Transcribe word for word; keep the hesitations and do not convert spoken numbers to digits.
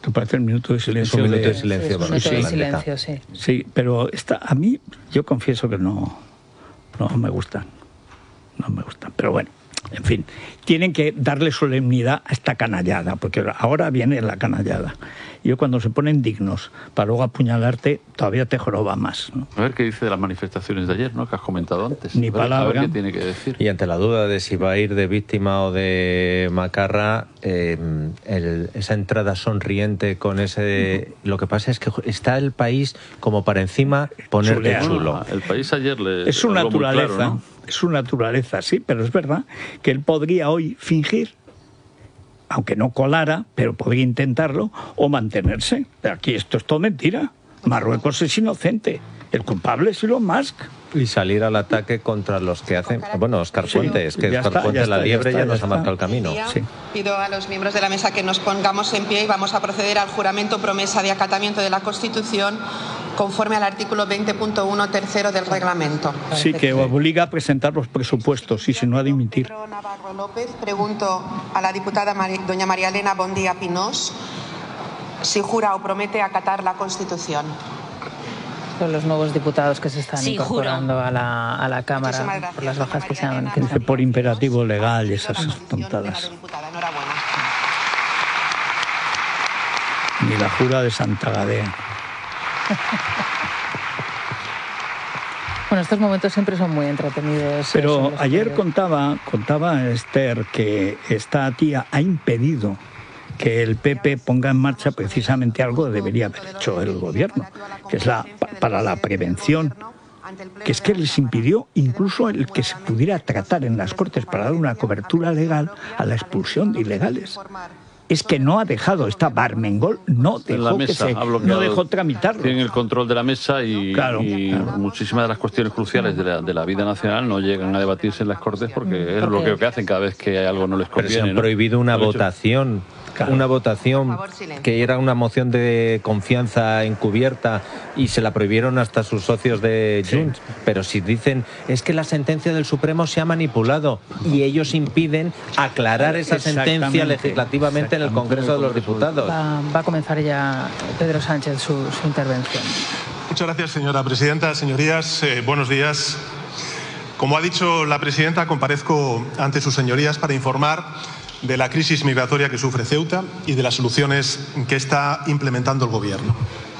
¿Te parece el minuto de silencio? Es un minuto de, de silencio. Sí, es un minuto de silencio, sí. Sí, pero esta, a mí, yo confieso que no, no me gustan. No me gustan, pero bueno, en fin. Tienen que darle solemnidad a esta canallada, porque ahora viene la canallada. Yo cuando se ponen dignos para luego apuñalarte, todavía te joroba más, ¿no? A ver qué dice de las manifestaciones de ayer, ¿no? Que has comentado antes. Ni a ver, palabra. A ver qué tiene que decir. Y ante la duda de si va a ir de víctima o de macarra, eh, el, esa entrada sonriente con ese... Lo que pasa es que está el país como para encima ponerte chulo. Bueno, el país ayer le... Es su naturaleza, claro, ¿no? es su naturaleza, sí, pero es verdad que él podría hoy fingir, aunque no colara, pero podría intentarlo, o mantenerse. Aquí esto es todo mentira. Marruecos es inocente. El culpable es Elon Musk. Y salir al ataque contra los que hacen... Bueno, Óscar Sí, Puente, es que ya Óscar está, Puente, ya la está, liebre, ya ya, está, nos ya ha marcado el está. camino. Sí. Pido a los miembros de la mesa que nos pongamos en pie y vamos a proceder al juramento promesa de acatamiento de la Constitución conforme al artículo veinte punto uno tercero del reglamento. Sí, que obliga a presentar los presupuestos y si no a dimitir. Pedro Navarro López, pregunto a la diputada Mari, doña María Elena Bondía Pinós si jura o promete acatar la Constitución. Son los nuevos diputados que se están Sí, incorporando a la, a la Cámara Muchísimas gracias, por las bajas que se han... doña que se Dice han- por imperativo legal y esas La Constitución de la tontadas. diputada. Enhorabuena. Ni la jura de Santa Gadea. Bueno, estos momentos siempre son muy entretenidos. Pero son los ayer que- contaba, contaba Esther que esta tía ha impedido que el P P ponga en marcha precisamente algo que debería haber hecho el gobierno, que es la pa- para la prevención, que es que les impidió incluso el que se pudiera tratar en las Cortes para dar una cobertura legal a la expulsión de ilegales. Es que no ha dejado, esta Barmengol no En la dejó, que mesa se, ha bloqueado, no dejó tramitarlo. tienen el control de la mesa y, Claro, y claro. muchísimas de las cuestiones cruciales de la, de la vida nacional no llegan a debatirse en las Cortes porque es el bloqueo que hacen cada vez que algo no les Pero se conviene. han ¿no? prohibido una Lo han hecho. votación, Claro. una votación Por favor, silencio. que era una moción de confianza encubierta y se la prohibieron hasta sus socios de Junts. Pero si dicen, es que la sentencia del Supremo se ha manipulado y ellos impiden aclarar esa sentencia Exactamente. legislativamente en el Congreso de los Diputados. Va, va a comenzar ya Pedro Sánchez su, su intervención. Muchas gracias, señora presidenta. Señorías, eh, buenos días. Como ha dicho la presidenta, comparezco ante sus señorías para informar de la crisis migratoria que sufre Ceuta y de las soluciones que está implementando el Gobierno.